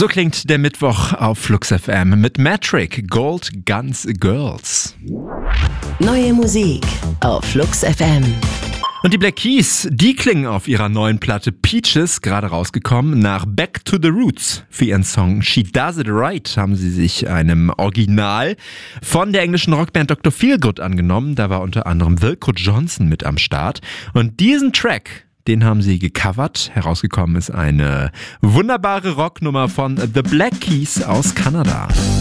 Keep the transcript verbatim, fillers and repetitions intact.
So klingt der Mittwoch auf Flux F M mit Metric, Gold Guns Girls. Neue Musik auf Flux F M. Und die Black Keys, die klingen auf ihrer neuen Platte Peaches, gerade rausgekommen, nach Back to the Roots. Für ihren Song She Does It Right haben sie sich einem Original von der englischen Rockband Doktor Feelgood angenommen. Da war unter anderem Wilco Johnson mit am Start. Und diesen Track, den haben sie gecovert. Herausgekommen ist eine wunderbare Rocknummer von The Black Keys aus Kanada.